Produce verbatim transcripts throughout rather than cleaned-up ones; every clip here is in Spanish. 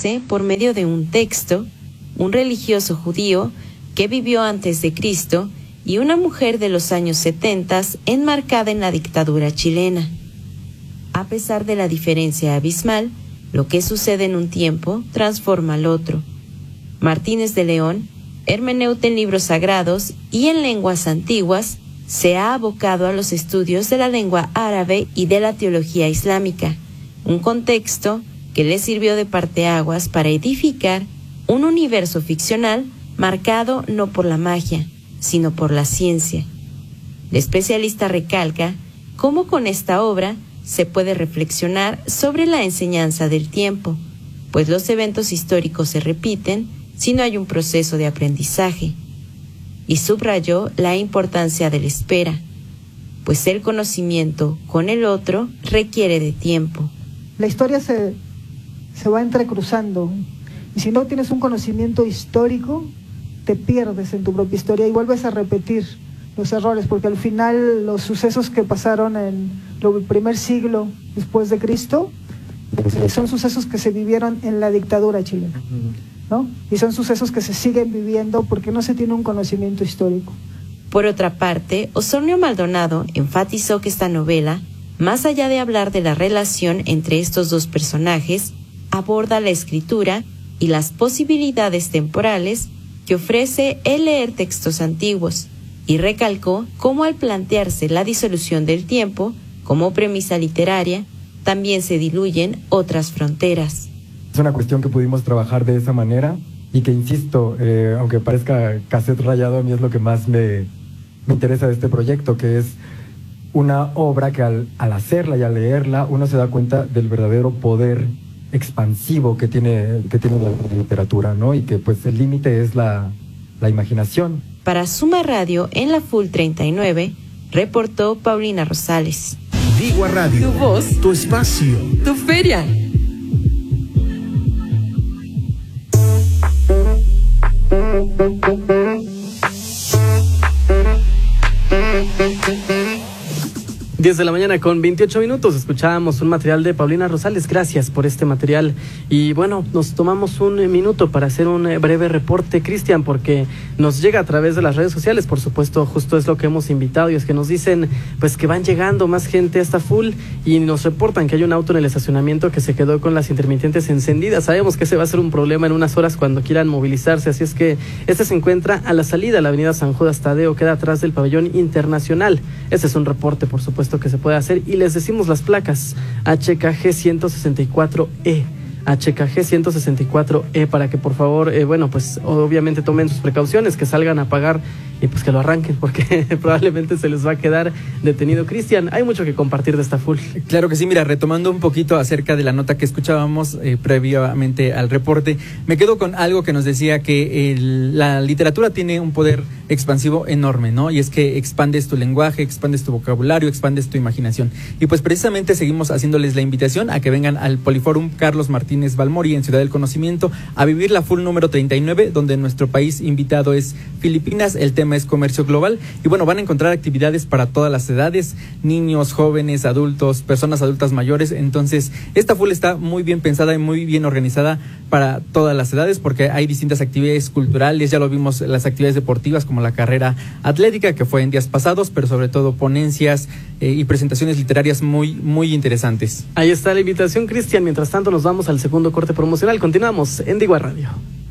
hace por medio de un texto, un religioso judío que vivió antes de Cristo y una mujer de los años setenta enmarcada en la dictadura chilena. A pesar de la diferencia abismal, lo que sucede en un tiempo transforma al otro. Martínez de León, hermeneuta en libros sagrados y en lenguas antiguas, se ha abocado a los estudios de la lengua árabe y de la teología islámica, un contexto que le sirvió de parteaguas para edificar un universo ficcional marcado no por la magia, sino por la ciencia. El especialista recalca cómo con esta obra se puede reflexionar sobre la enseñanza del tiempo, pues los eventos históricos se repiten si no hay un proceso de aprendizaje. Y subrayó la importancia de la espera, pues el conocimiento con el otro requiere de tiempo. La historia se, se va entrecruzando, y si no tienes un conocimiento histórico, te pierdes en tu propia historia y vuelves a repetir los errores, porque al final los sucesos que pasaron en el primer siglo después de Cristo son sucesos que se vivieron en la dictadura chilena, ¿no? Y son sucesos que se siguen viviendo porque no se tiene un conocimiento histórico. Por otra parte, Osornio Maldonado enfatizó que esta novela, más allá de hablar de la relación entre estos dos personajes, aborda la escritura y las posibilidades temporales que ofrece el leer textos antiguos, y recalcó cómo al plantearse la disolución del tiempo como premisa literaria, también se diluyen otras fronteras. Es una cuestión que pudimos trabajar de esa manera y que, insisto, eh, aunque parezca cassette rayado, a mí es lo que más me, me interesa de este proyecto, que es una obra que al, al hacerla y al leerla uno se da cuenta del verdadero poder expansivo que tiene, que tiene la literatura, ¿no? Y que pues el límite es la, la imaginación. Para Suma Radio, en la Full treinta y nueve, reportó Paulina Rosales. Digua Radio. Tu voz. Tu espacio. Tu feria. diez de la mañana con veintiocho minutos, escuchábamos un material de Paulina Rosales. Gracias por este material. Y bueno, nos tomamos un minuto para hacer un breve reporte, Cristian, porque nos llega a través de las redes sociales, por supuesto, justo es lo que hemos invitado, y es que nos dicen pues que van llegando más gente a esta full y nos reportan que hay un auto en el estacionamiento que se quedó con las intermitentes encendidas. Sabemos que ese va a ser un problema en unas horas cuando quieran movilizarse, así es que este se encuentra a la salida de la avenida San Judas Tadeo, queda atrás del pabellón internacional. Este es un reporte, por supuesto, que se puede hacer, y les decimos las placas: H K G ciento sesenta y cuatro E, H K G ciento sesenta y cuatro E, para que por favor, eh, bueno, pues obviamente tomen sus precauciones, que salgan a pagar y pues que lo arranquen, porque probablemente se les va a quedar detenido. Cristian, hay mucho que compartir de esta full. Claro que sí, mira, retomando un poquito acerca de la nota que escuchábamos eh, previamente al reporte, me quedo con algo que nos decía que el, la literatura tiene un poder expansivo enorme, ¿no? Y es que expandes tu lenguaje, expandes tu vocabulario, expandes tu imaginación. Y pues precisamente seguimos haciéndoles la invitación a que vengan al Poliforum Carlos Martínez Balmori en Ciudad del Conocimiento a vivir la full número treinta y nueve, donde nuestro país invitado es Filipinas. El tema es comercio global y bueno, van a encontrar actividades para todas las edades, niños, jóvenes, adultos, personas adultas mayores. Entonces esta full está muy bien pensada y muy bien organizada para todas las edades, porque hay distintas actividades culturales, ya lo vimos, las actividades deportivas como la carrera atlética que fue en días pasados, pero sobre todo ponencias eh, y presentaciones literarias muy muy interesantes. Ahí está la invitación, Cristian. Mientras tanto nos vamos al segundo corte promocional. Continuamos en Digua Radio.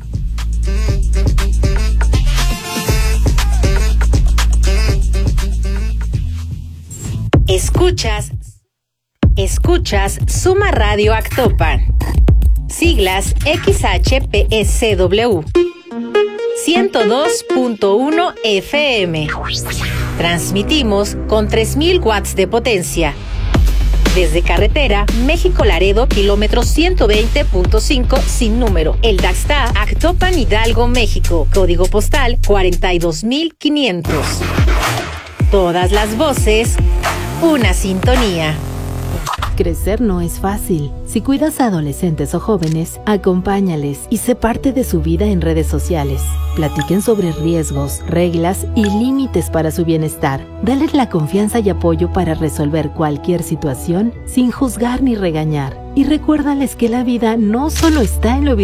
Escuchas, escuchas Suma Radio Actopan, siglas X H P S W, ciento dos punto uno F M. Transmitimos con tres mil watts de potencia. Desde carretera México-Laredo, kilómetro ciento veinte punto cinco sin número. El Daxta, Actopan, Hidalgo, México. Código postal cuarenta y dos mil quinientos. Todas las voces, una sintonía. Crecer no es fácil. Si cuidas a adolescentes o jóvenes, acompáñales y sé parte de su vida en redes sociales. Platiquen sobre riesgos, reglas y límites para su bienestar. Dales la confianza y apoyo para resolver cualquier situación sin juzgar ni regañar. Y recuérdales que la vida no solo está en lo